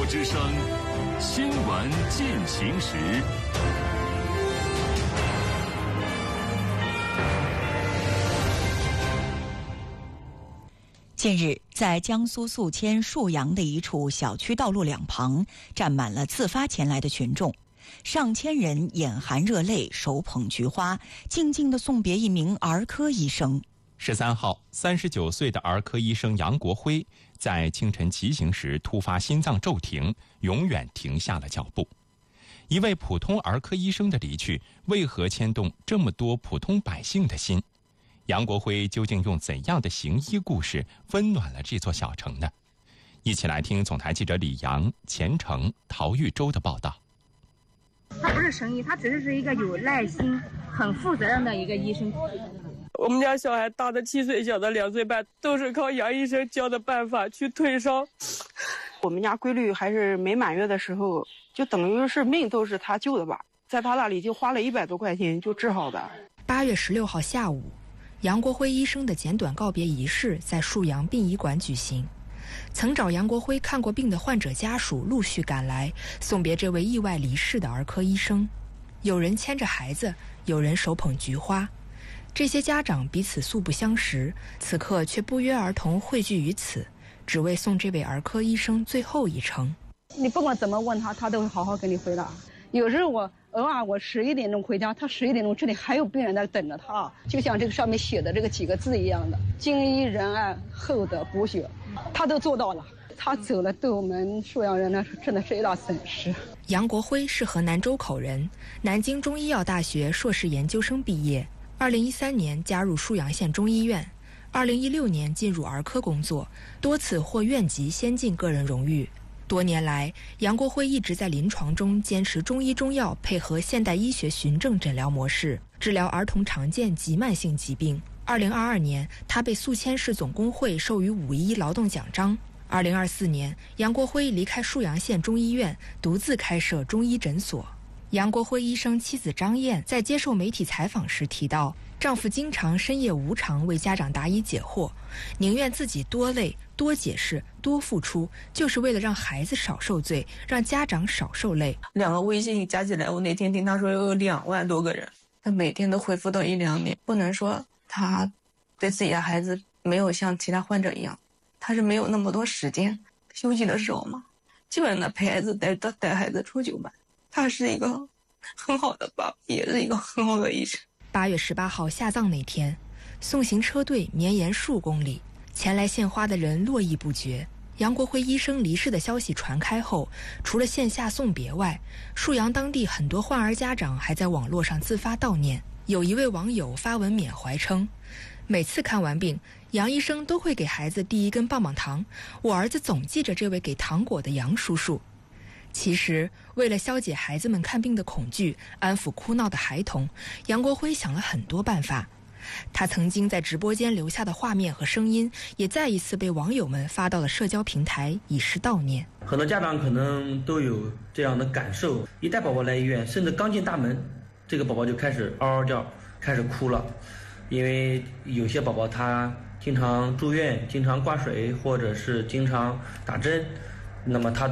国之声新闻进行时。 近日，在江苏宿迁沭阳的一处小区道路两旁，站满了自发前来的群众，上千人眼含热泪，手捧菊花，静静地送别一名儿科医生。 13号，39岁的儿科医生杨国辉在清晨骑行时突发心脏骤停，永远停下了脚步。一位普通儿科医生的离去，为何牵动这么多普通百姓的心？杨国辉究竟用怎样的行医故事温暖了这座小城呢？一起来听总台记者李阳、钱程、陶玉洲的报道。 他不是神医，他只是一个有耐心、很负责任的一个医生。 我们家小孩大的7岁，小的2岁半，都是靠杨医生教的办法去退烧。 我们家闺女还是没满月的时候，就等于是命都是他救的吧，在他那里就花了100多块钱就治好的。 8月16号下午，杨国辉医生的简短告别仪式在沭阳殡仪馆举行。曾找杨国辉看过病的患者家属陆续赶来，送别这位意外离世的儿科医生。有人牵着孩子，有人手捧菊花。这些家长彼此素不相识，此刻却不约而同汇聚于此，只为送这位儿科医生最后一程。 你不管怎么问他，他都会好好跟你回答。有时候我偶尔11点钟回家，他11点钟这里还有病人在等着他，就像这个上面写的这个几个字一样的，经医仁爱厚德博学，他都做到了。他走了，对我们沭阳人呢，真的是一大损失。 杨国辉是河南周口人，南京中医药大学硕士研究生毕业。2013年加入沭阳县中医院，2016年进入儿科工作，多次获院级先进个人荣誉。多年来，杨国辉一直在临床中坚持中医中药配合现代医学循证诊疗模式，治疗儿童常见及慢性疾病。2022年，他被宿迁市总工会授予5·1劳动奖章。2024年，杨国辉离开沭阳县中医院，独自开设中医诊所。杨国辉医生妻子张燕在接受媒体采访时提到，丈夫经常深夜无偿为家长答疑解惑，宁愿自己多累、多解释、多付出，就是为了让孩子少受罪，让家长少受累。 2个微信加起来，我那天听他说有2万多个人，他每天都回复到1-2年。不能说他对自己的孩子没有像其他患者一样，他是没有那么多时间休息的时候嘛，基本上陪孩子带孩子出去玩。他是一个很好的爸爸，也是一个很好的医生。 8月18号下葬那天，送行车队绵延数公里，前来献花的人络绎不绝。杨国辉医生离世的消息传开后，除了线下送别外，沭阳当地很多患儿家长还在网络上自发悼念。有一位网友发文缅怀称，每次看完病，杨医生都会给孩子递一根棒棒糖，我儿子总记着这位给糖果的杨叔叔。其实，为了消解孩子们看病的恐惧，安抚哭闹的孩童，杨国辉想了很多办法。他曾经在直播间留下的画面和声音，也再一次被网友们发到了社交平台，以示悼念。 很多家长可能都有这样的感受，一带宝宝来医院，甚至刚进大门，这个宝宝就开始嗷嗷叫，开始哭了。因为有些宝宝他经常住院，经常挂水，或者是经常打针，那么他